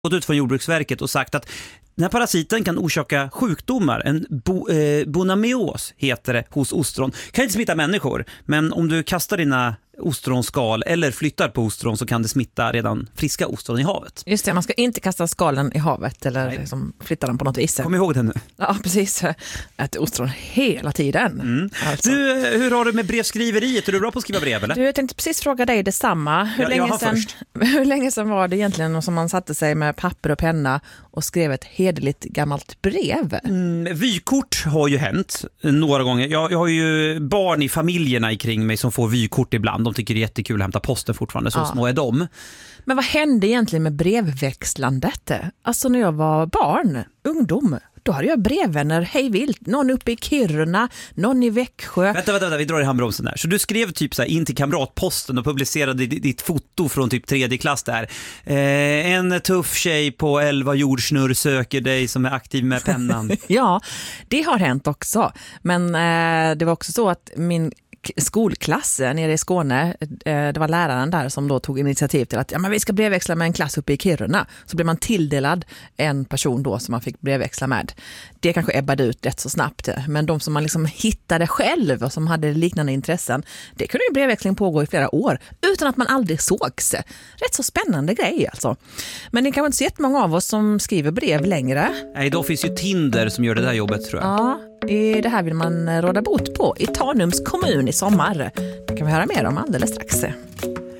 gått ut från Jordbruksverket och sagt att den här parasiten kan orsaka sjukdomar. En bonameos heter det hos ostron. Kan inte smitta människor, men om du kastar dina ostronskal eller flyttar på ostron så kan det smitta redan friska ostron i havet. Just det, man ska inte kasta skalen i havet eller liksom flytta den på något vis. Kom ihåg det nu. Ja, precis. Äter ostron hela tiden. Alltså. Du, hur har du med brevskriveriet? Är du bra på att skriva brev, eller? Du, jag tänkte precis fråga dig detsamma. Hur länge sedan var det egentligen som man satte sig med papper och penna och skrev ett hederligt gammalt brev? Vykort har ju hänt några gånger. Jag har ju barn i familjerna kring mig som får vykort ibland. De tycker det är jättekul att hämta posten fortfarande, så små är de. Men vad hände egentligen med brevväxlandet? Alltså när jag var barn, ungdom, då hade jag brevvänner hejvilt. Någon uppe i Kiruna, någon i Växjö. Vänta, vi drar i handbromsen där. Så du skrev typ så här in till kamratposten och publicerade ditt foto från typ 3:e klass där. En tuff tjej på 11 jordsnurr söker dig som är aktiv med pennan. Ja, det har hänt också. Men det var också så att min skolklass nere i Skåne, det var läraren där som då tog initiativ till att men vi ska brevväxla med en klass uppe i Kiruna. Så blev man tilldelad en person då som man fick brevväxla med. Det kanske ebbade ut rätt så snabbt, men de som man liksom hittade själv och som hade liknande intressen, det kunde ju brevväxling pågå i flera år utan att man aldrig sågs. Rätt så spännande grej alltså. Men det kan inte se jättemånga av oss som skriver brev längre. Nej, då finns ju Tinder som gör det där jobbet, tror jag. Ja, det här vill man råda bot på i Tanums kommun i sommar. Det kan vi höra mer om alldeles strax.